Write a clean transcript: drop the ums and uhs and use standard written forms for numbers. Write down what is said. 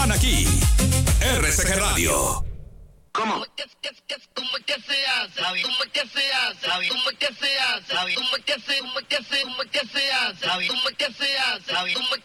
Aquí, RCG Radio. ¿Cómo? ¿Cómo es que se hace? ¿Cómo es que se hace? ¿Cómo es que se hace? ¿Cómo es que se hace? ¿Cómo es que se hace? ¿Cómo es que se hace? ¿Cómo es que se hace?